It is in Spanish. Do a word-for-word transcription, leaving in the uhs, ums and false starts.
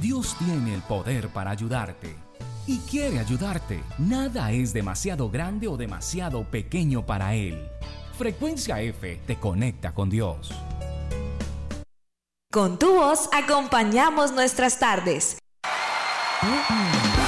Dios tiene el poder para ayudarte y quiere ayudarte. Nada es demasiado grande o demasiado pequeño para Él. Frecuencia F te conecta con Dios. Con tu voz acompañamos nuestras tardes.